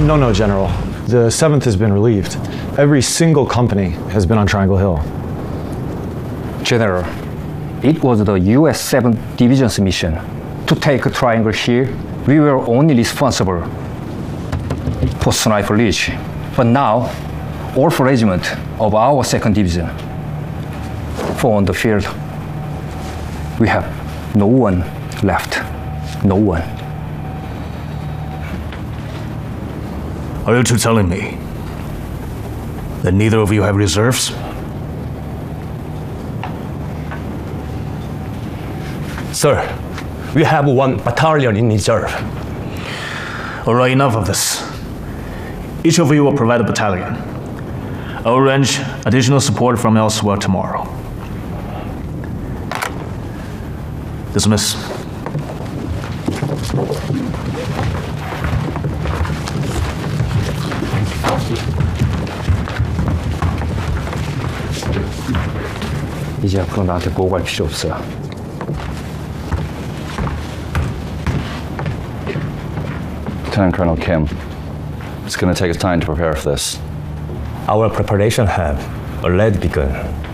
No, General. The 7th has been relieved. Every single company has been on Triangle Hill. General, it was the US 7th Division's mission to take Triangle Hill. We were only responsible for Sniper Ridge. But now, all 4 regiments of our 2nd Division fall on the field. We have no one left. No one. Are you two telling me that neither of you have reserves? Sir, we have 1 battalion in reserve. All right, enough of this. Each of you will provide a battalion. I'll arrange additional support from elsewhere tomorrow. Dismiss. 이제 앞으로 나한테 보고할 필요 없어. Lieutenant Colonel Kim, it's going to take us time to prepare for this. Our preparation have already begun.